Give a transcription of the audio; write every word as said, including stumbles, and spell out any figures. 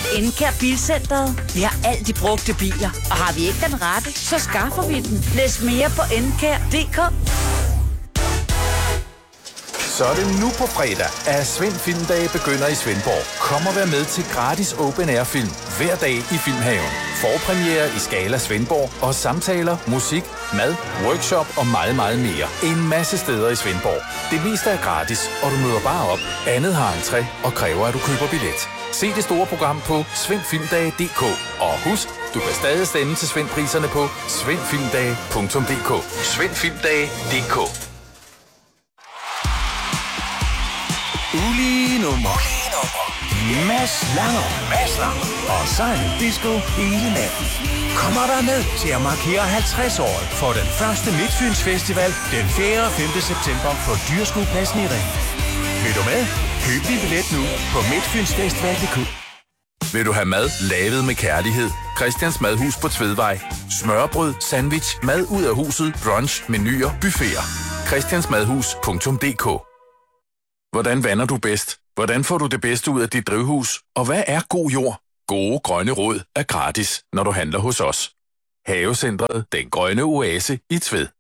Encare Bilcenteret. Vi har alt de brugte biler. Og har vi ikke den rette, så skaffer vi den. Læs mere på encare punktum d k. Så er det nu på fredag, at Svend Filmdage begynder i Svendborg. Kom og vær med til gratis open air film hver dag i Filmhaven. Forpremiere i Skala Svendborg og samtaler, musik, mad, workshop og meget, meget mere. En masse steder i Svendborg. Det meste er gratis, og du møder bare op. Andet har entré og kræver, at du køber billet. Se det store program på svend filmdage punktum d k. Og husk, du kan stadig stemme til Svend-priserne på svend filmdage punktum d k. svend filmdage punktum d k. Ulige nummer. Mads Langer. Mads Langer. Og Silent Disco hele natten. Kommer der med til at markere halvtreds år for den første Midtfyns Festival den fjerde og femte september på Dyrskuepladsen i Ring. Vil du med? Køb din billet nu på midtfynsfestival punktum d k. Vil du have mad lavet med kærlighed? Christians Madhus på Tvedvej. Smørbrød, sandwich, mad ud af huset, brunch, menuer, buffeter. christiansmadhus punktum d k. Hvordan vander du bedst? Hvordan får du det bedste ud af dit drivhus? Og hvad er god jord? Gode grønne råd er gratis, når du handler hos os. Havecentret Den Grønne Oase i Tved.